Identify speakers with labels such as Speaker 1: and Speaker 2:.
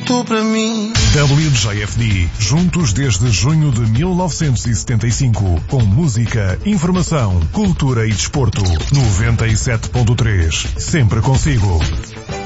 Speaker 1: tu para mim.
Speaker 2: WJFD, juntos desde junho de 1975, com música, informação, cultura e desporto. 97.3, sempre consigo.